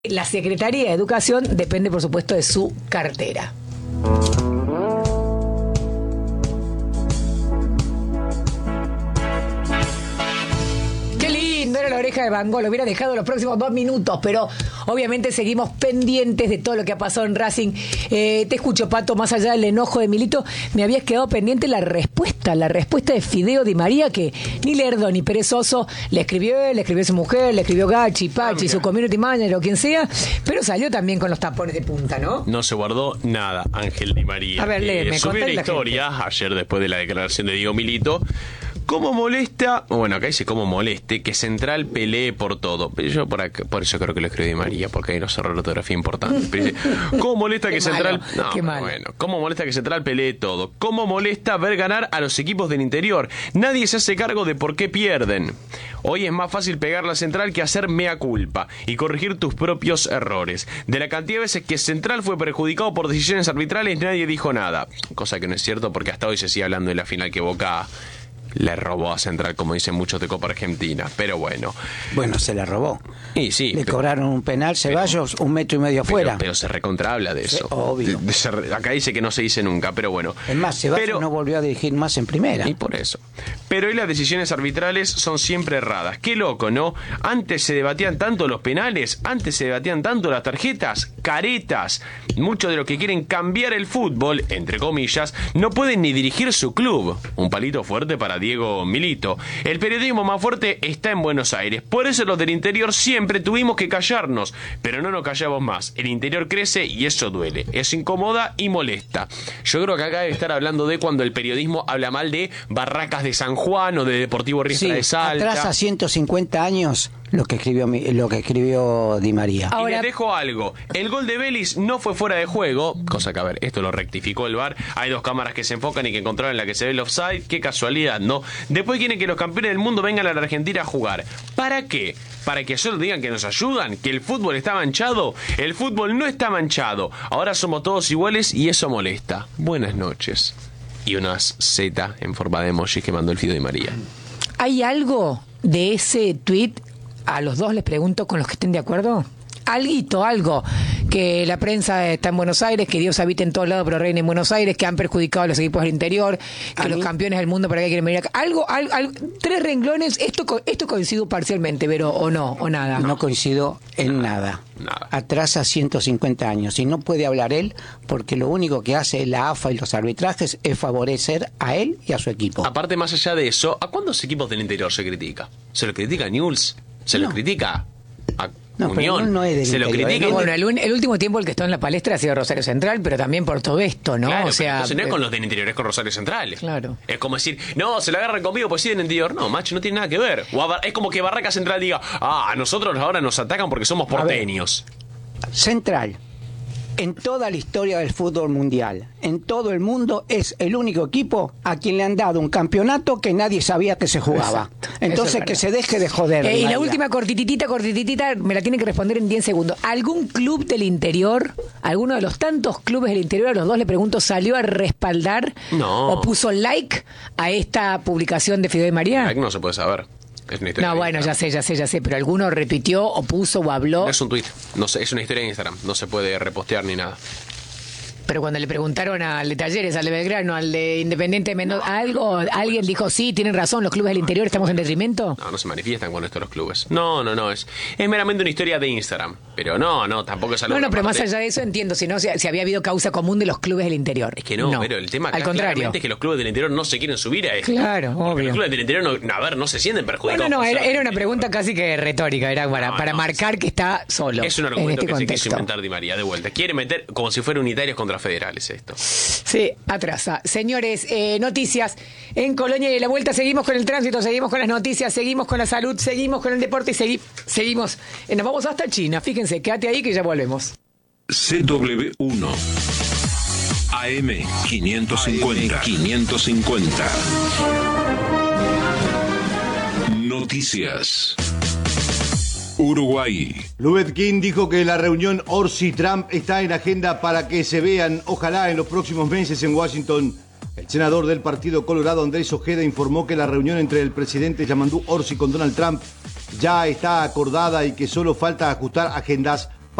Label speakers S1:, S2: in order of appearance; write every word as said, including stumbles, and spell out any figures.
S1: La Secretaría de Educación depende, por supuesto, de su cartera. Era la oreja de Van Gogh, lo hubiera dejado los próximos dos minutos, pero obviamente seguimos pendientes de todo lo que ha pasado en Racing. Eh, te escucho, Pato, más allá del enojo de Milito, me habías quedado pendiente la respuesta, la respuesta de Fideo Di María, que ni Lerdo ni perezoso le escribió él, le escribió su mujer, le escribió Gachi, Pachi, ah, su community manager o quien sea, pero salió también con los tapones de punta, ¿no?
S2: No se guardó nada, Ángel Di María.
S1: A ver, lee, me
S2: subió la historia gente. Ayer después de la declaración de Diego Milito. ¿Cómo molesta? Bueno, acá dice cómo moleste que Central pelee por todo. Pero yo por, acá, por eso creo que lo escribí Di María, porque hay unos errores de ortografía importantes. Pero dice, ¿cómo molesta que Central... No, Qué malo. Bueno, ¿cómo molesta que Central pelee todo? ¿Cómo molesta ver ganar a los equipos del interior? Nadie se hace cargo de por qué pierden. Hoy es más fácil pegarle a Central que hacer mea culpa y corregir tus propios errores. De la cantidad de veces que Central fue perjudicado por decisiones arbitrales, nadie dijo nada. Cosa que no es cierto, porque hasta hoy se sigue hablando de la final que Boca le robó a Central, como dicen muchos de Copa Argentina, pero bueno.
S3: Bueno, se la robó.
S2: Y sí.
S3: Le
S2: pero,
S3: cobraron un penal, Ceballos, un metro y medio afuera.
S2: Pero, pero se recontra habla de eso.
S3: Sí, obvio.
S2: De, de ser, acá dice que no se dice nunca, pero bueno.
S3: Es más, Ceballos pero, no volvió a dirigir más en primera.
S2: Y por eso. Pero hoy las decisiones arbitrales son siempre erradas. Qué loco, ¿no? Antes se debatían tanto los penales, antes se debatían tanto las tarjetas, caretas. Muchos de los que quieren cambiar el fútbol, entre comillas, no pueden ni dirigir su club. Un palito fuerte para Diego Milito. El periodismo más fuerte está en Buenos Aires. Por eso los del interior siempre tuvimos que callarnos, pero no nos callamos más. El interior crece y eso duele. Eso incomoda y molesta. Yo creo que acá debe estar hablando de cuando el periodismo habla mal de Barracas de San Juan o de Deportivo Riestra sí, de Salta.
S3: Atrás a ciento cincuenta años lo que escribió lo que escribió Di María.
S2: Ahora, y les dejo algo. El gol de Vélez no fue fuera de juego, cosa que, a ver, esto lo rectificó el V A R. Hay dos cámaras que se enfocan y que controlan la que se ve el offside. Qué casualidad, ¿no? Después quieren que los campeones del mundo vengan a la Argentina a jugar. ¿Para qué? ¿Para que solo digan que nos ayudan? ¿Que el fútbol está manchado? El fútbol no está manchado. Ahora somos todos iguales y eso molesta. Buenas noches. Y unas Z en forma de emoji que mandó el Fido Di María.
S1: ¿Hay algo de ese tweet? A los dos les pregunto, con los que estén de acuerdo, alguito, algo, que la prensa está en Buenos Aires, que Dios habita en todos lados pero reina en Buenos Aires, que han perjudicado a los equipos del interior, que los campeones del mundo para qué quieren venir acá. Algo, algo, algo, tres renglones, esto esto coincido parcialmente, pero o no, o nada.
S3: No coincido en nada.
S2: Nada.
S3: Atrasa ciento cincuenta años y no puede hablar él porque lo único que hace la A F A y los arbitrajes es favorecer a él y a su equipo.
S2: Aparte, más allá de eso, ¿a cuántos equipos del interior se critica? ¿Se lo critica a Newell's? ¿Se no. lo critica a
S3: no,
S2: Unión?
S3: No es
S2: ¿Se lo critica?
S1: No, bueno, el, el último tiempo el que está en la palestra ha sido Rosario Central, pero también por todo esto, ¿no?
S2: Claro,
S1: o sea,
S2: entonces no es con los del interior, es con Rosario Central.
S1: Claro.
S2: Es como decir, no, se la agarran conmigo pues sí del interior. No, macho, no tiene nada que ver. O a, es como que Barraca Central diga, ah, a nosotros ahora nos atacan porque somos porteños.
S3: Central, en toda la historia del fútbol mundial, en todo el mundo, es el único equipo a quien le han dado un campeonato que nadie sabía que se jugaba. Exacto. Entonces que se deje de joder.
S1: Eh, y la última cortititita, cortititita, me la tienen que responder en diez segundos. ¿Algún club del interior, alguno de los tantos clubes del interior, a los dos le pregunto, salió a respaldar
S2: no.
S1: o puso like a esta publicación de Fideo Di María?
S2: Like no se puede saber. Es una historia
S1: no, bueno, Instagram. ya sé, ya sé, ya sé, pero alguno retuiteó o puso o habló.
S2: No es un tuit, no sé, es una historia de Instagram, no se puede repostear ni nada.
S1: Pero cuando le preguntaron al de Talleres, al de Belgrano, al de Independiente de Mendoza, no. algo, alguien dijo, sí, tienen razón, los clubes del interior estamos en detrimento.
S2: No, no se manifiestan con esto los clubes. No, no, no, es, es meramente una historia de Instagram. Pero no, no, tampoco es algo...
S1: No, no, pero más allá de eso entiendo, si no, si, si había habido causa común de los clubes del interior.
S2: Es que no, no. pero el tema
S1: al contrario
S2: es que los clubes del interior no se quieren subir a esto.
S1: Claro,
S2: porque
S1: obvio.
S2: Los clubes del interior, no, a ver, no se sienten perjudicados.
S1: No, no, no, era, era una pregunta casi que retórica, era para, no, para no, marcar que está solo.
S2: Es un argumento
S1: este
S2: que
S1: contexto.
S2: se quiso inventar Di María, de vuelta. Quiere meter como si fueran unitarios contra federales esto.
S1: Sí, atrasa. Señores, eh, noticias en Colonia y la vuelta. Seguimos con el tránsito, seguimos con las noticias, seguimos con la salud, seguimos con el deporte y segui- seguimos. Eh, nos vamos hasta China. Fíjense, quédate ahí que ya volvemos.
S4: C W uno A M quinientos cincuenta. quinientos cincuenta. Noticias. Uruguay.
S5: Lubetkin dijo que la reunión Orsi-Trump está en agenda para que se vean, ojalá, en los próximos meses en Washington. El senador del Partido Colorado, Andrés Ojeda, informó que la reunión entre el presidente Yamandu Orsi con Donald Trump ya está acordada y que solo falta ajustar agendas